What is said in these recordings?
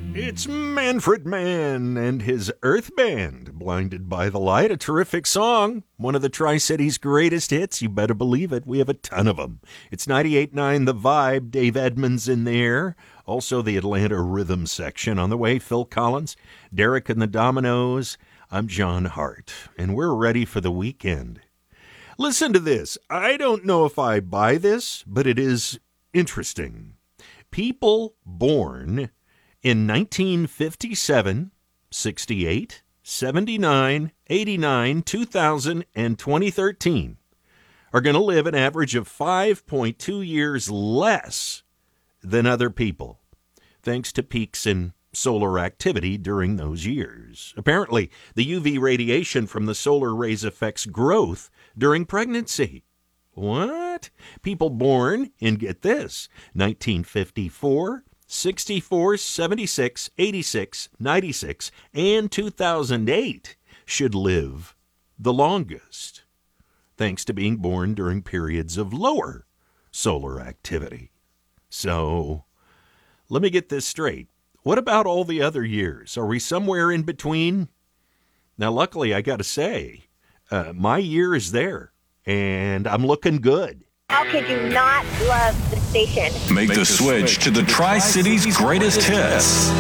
It's Manfred Mann and his Earth Band, Blinded by the Light, a terrific song. One of the Tri-Cities' greatest hits, you better believe it. We have a ton of them. It's 98.9 The Vibe, Dave Edmonds in there. Also the Atlanta Rhythm section. On the way, Phil Collins, Derek and the Dominoes. I'm John Hart, and we're ready for the weekend. Listen to this. I don't know if I buy this, but it is interesting. People born in 1957, 68, 79, 89, 2000, and 2013 are going to live an average of 5.2 years less than other people, thanks to peaks in solar activity during those years. Apparently, the UV radiation from the solar rays affects growth during pregnancy. What? People born in, get this, 1954, 64, 76, 86, 96, and 2008 should live the longest, thanks to being born during periods of lower solar activity. So, let me get this straight. What about all the other years? Are we somewhere in between? Now, luckily, I got to say, my year is there, and I'm looking good. How could you not love the station? Make the switch to the Tri-Cities' greatest hits.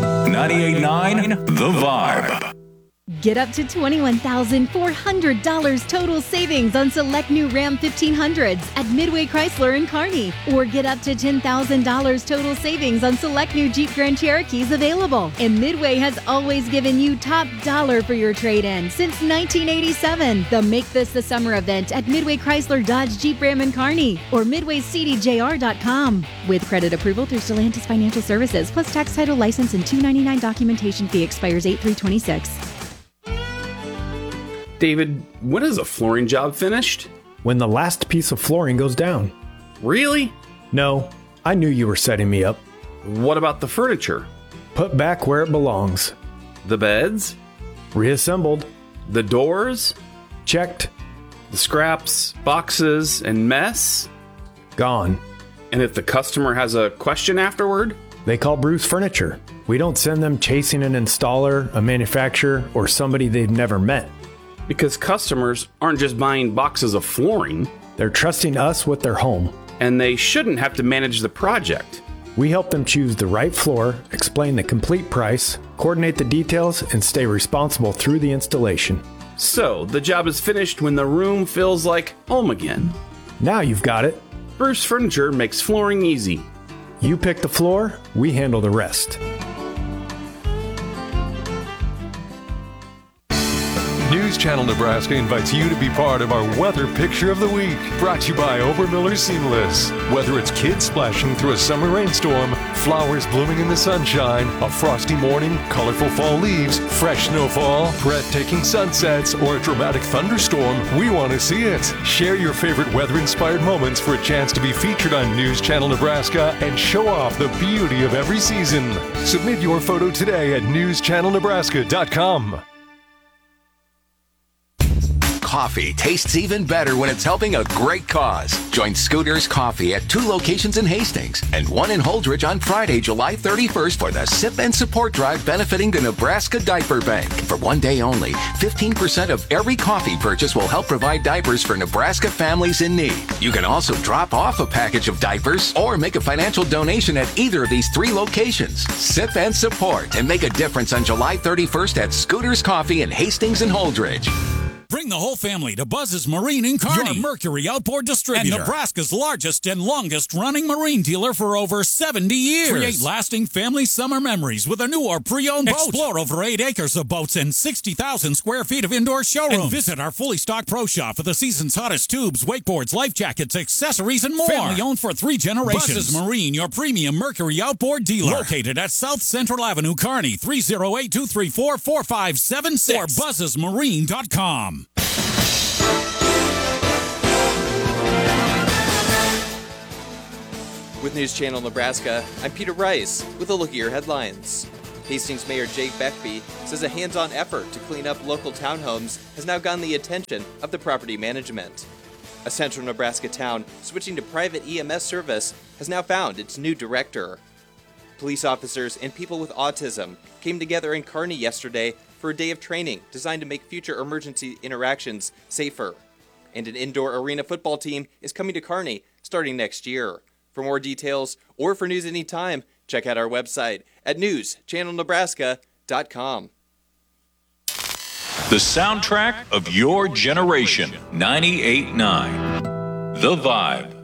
98.9 The Vibe. Get up to $21,400 total savings on select new Ram 1500s at Midway Chrysler in Kearney. Or get up to $10,000 total savings on select new Jeep Grand Cherokees available. And Midway has always given you top dollar for your trade-in since 1987. The Make This the Summer event at Midway Chrysler Dodge Jeep Ram in Kearney or MidwayCDJR.com. With credit approval through Stellantis Financial Services, plus tax title license and $299 documentation fee expires 8/3/26. David, when is a flooring job finished? When the last piece of flooring goes down. Really? No, I knew you were setting me up. What about the furniture? Put back where it belongs. The beds? Reassembled. The doors? Checked. The scraps, boxes, and mess? Gone. And if the customer has a question afterward? They call Bruce Furniture. We don't send them chasing an installer, a manufacturer, or somebody they've never met. Because customers aren't just buying boxes of flooring. They're trusting us with their home. And they shouldn't have to manage the project. We help them choose the right floor, explain the complete price, coordinate the details, and stay responsible through the installation. So, the job is finished when the room feels like home again. Now you've got it. Bruce Furniture makes flooring easy. You pick the floor, we handle the rest. News Channel Nebraska invites you to be part of our Weather Picture of the Week, brought to you by Obermiller Seamless. Whether it's kids splashing through a summer rainstorm, flowers blooming in the sunshine, a frosty morning, colorful fall leaves, fresh snowfall, breathtaking sunsets, or a dramatic thunderstorm, we want to see it. Share your favorite weather-inspired moments for a chance to be featured on News Channel Nebraska and show off the beauty of every season. Submit your photo today at newschannelnebraska.com. Coffee tastes even better when it's helping a great cause. Join Scooters Coffee at 2 locations in Hastings and 1 in Holdridge on Friday, July 31st for the Sip and Support Drive benefiting the Nebraska Diaper Bank. For one day only, 15% of every coffee purchase will help provide diapers for Nebraska families in need. You can also drop off a package of diapers or make a financial donation at either of these 3 locations. Sip and Support and make a difference on July 31st at Scooters Coffee in Hastings and Holdridge. Bring the whole family to Buzz's Marine in Kearney, your Mercury outboard distributor, and Nebraska's largest and longest-running marine dealer for over 70 years. Create lasting family summer memories with a new or pre-owned boat. Explore over 8 acres of boats and 60,000 square feet of indoor showrooms. And visit our fully stocked pro shop for the season's hottest tubes, wakeboards, life jackets, accessories, and more. Family owned for 3 generations. Buzz's Marine, your premium Mercury outboard dealer. Located at South Central Avenue, Kearney, 308-234-4576 or buzzesmarine.com. With News Channel Nebraska, I'm Peter Rice with a look at your headlines. Hastings Mayor Jake Beckby says a hands-on effort to clean up local townhomes has now gotten the attention of the property management. A central Nebraska town switching to private EMS service has now found its new director. Police officers and people with autism came together in Kearney yesterday for a day of training designed to make future emergency interactions safer. And an indoor arena football team is coming to Kearney starting next year. For more details or for news anytime, check out our website at newschannelnebraska.com. The soundtrack of your generation, 98.9 The Vibe.